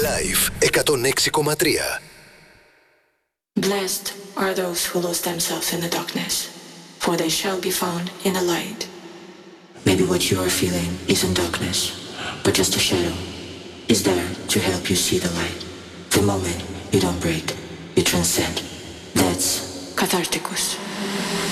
Live 106,3. Blessed are those who lose themselves in the darkness, for they shall be found in the light. Maybe what you are feeling isn't darkness, but just a shadow is there to help you see the light. The moment you don't break, you transcend. That's Catharticus.